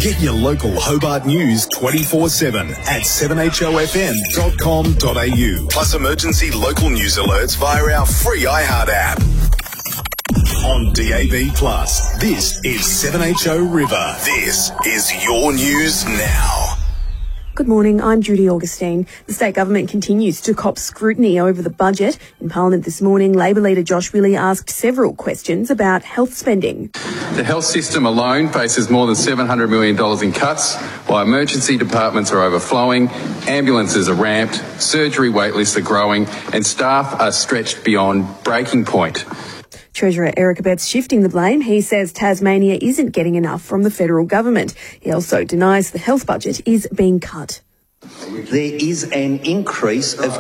Get your local Hobart news 24/7 at 7hofm.com.au. Plus emergency local news alerts via our free iHeart app. On DAB+, this is 7HO River. This is your news now. Good morning, I'm Judy Augustine. The state government continues to cop scrutiny over the budget. In Parliament this morning, Labor leader Josh Willey asked several questions about health spending. The health system alone faces more than $700 million in cuts, while emergency departments are overflowing, ambulances are ramped, surgery waitlists are growing, and staff are stretched beyond breaking point. Treasurer Eric Abetz shifting the blame. He says Tasmania isn't getting enough from the federal government. He also denies the health budget is being cut. There is an increase of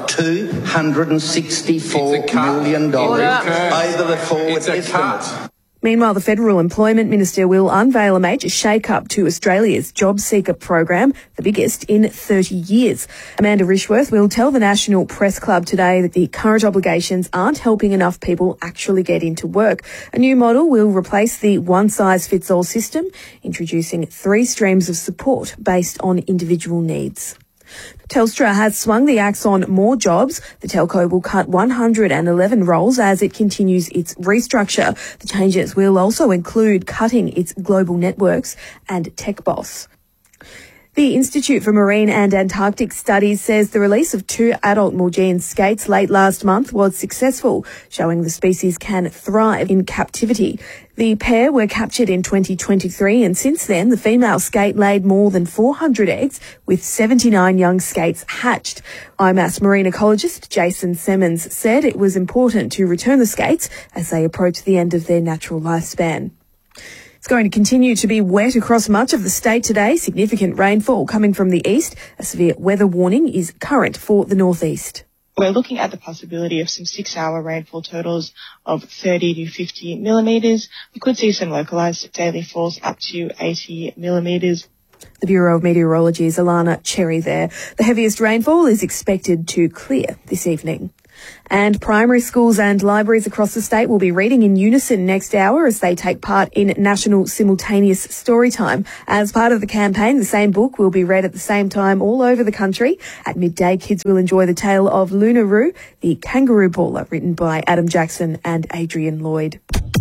$264 million over the forward estimate. Meanwhile, the Federal Employment Minister will unveil a major shake-up to Australia's job seeker program, the biggest in 30 years. Amanda Rishworth will tell the National Press Club today that the current obligations aren't helping enough people actually get into work. A new model will replace the one-size-fits-all system, introducing 3 streams of support based on individual needs. Telstra has swung the axe on more jobs. The telco will cut 111 roles as it continues its restructure. The changes will also include cutting its global networks and TechBoss. The Institute for Marine and Antarctic Studies says the release of 2 adult Maugean skates late last month was successful, showing the species can thrive in captivity. The pair were captured in 2023 and since then the female skate laid more than 400 eggs with 79 young skates hatched. IMAS marine ecologist Jason Simmons said it was important to return the skates as they approach the end of their natural lifespan. It's going to continue to be wet across much of the state today. Significant rainfall coming from the east. A severe weather warning is current for the northeast. We're looking at the possibility of some 6-hour rainfall totals of 30 to 50 millimetres. We could see some localised daily falls up to 80 millimetres. The Bureau of Meteorology's Alana Cherry there. The heaviest rainfall is expected to clear this evening. And primary schools and libraries across the state will be reading in unison next hour as they take part in National Simultaneous Storytime. As part of the campaign, the same book will be read at the same time all over the country. At midday, kids will enjoy the tale of Lunaroo, the kangaroo baller, written by Adam Jackson and Adrian Lloyd.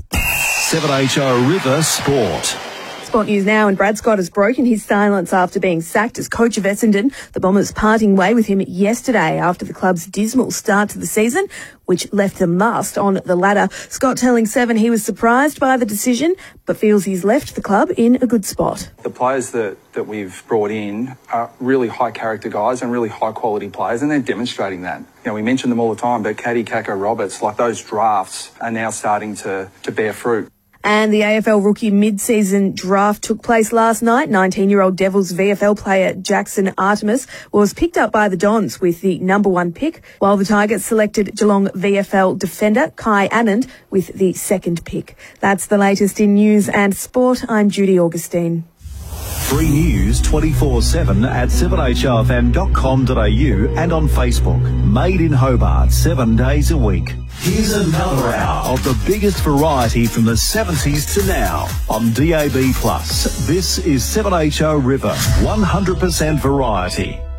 7HO River Sport. Sport news now, and Brad Scott has broken his silence after being sacked as coach of Essendon. The Bombers parting way with him yesterday after the club's dismal start to the season, which left them last on the ladder. Scott telling Seven he was surprised by the decision, but feels he's left the club in a good spot. The players that we've brought in are really high character guys and really high quality players, and they're demonstrating that. You know, we mention them all the time, but Caddy, Kako, Roberts, like those drafts are now starting to bear fruit. And the AFL rookie mid-season draft took place last night. 19-year-old Devils VFL player Jackson Artemis was picked up by the Dons with the number 1 pick, while the Tigers selected Geelong VFL defender Kai Anand with the 2nd pick. That's the latest in news and sport. I'm Judy Augustine. Free news 24/7 at 7hofm.com.au and on Facebook. Made in Hobart 7 days a week. Here's another hour of the biggest variety from the 70s to now on DAB+. This is 7HO River, 100% variety.